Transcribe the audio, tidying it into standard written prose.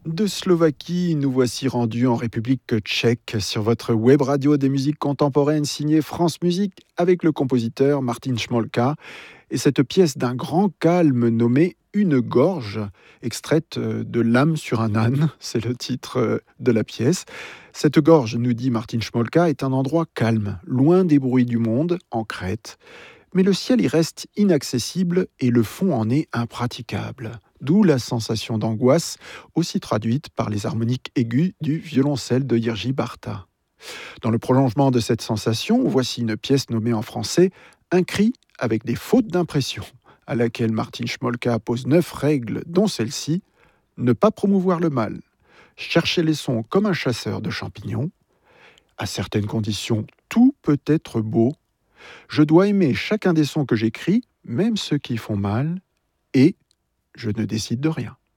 De Slovaquie, nous voici rendus en République tchèque sur votre web radio des musiques contemporaines signée France Musique avec le compositeur Martin Šmolka et cette pièce d'un grand calme nommée Une gorge, extraite de L'âme sur un âne, c'est le titre de la pièce. Cette gorge, nous dit Martin Šmolka, est un endroit calme, loin des bruits du monde, en Crète. Mais le ciel y reste inaccessible et le fond en est impraticable. D'où la sensation d'angoisse, aussi traduite par les harmoniques aiguës du violoncelle de Jiří Bárta. Dans le prolongement de cette sensation, voici une pièce nommée en français Un cri avec des fautes d'impression, à laquelle Martin Šmolka pose 9 règles, dont celle-ci: ne pas promouvoir le mal, chercher les sons comme un chasseur de champignons, à certaines conditions, tout peut être beau. Je dois aimer chacun des sons que j'écris, même ceux qui font mal, et je ne décide de rien.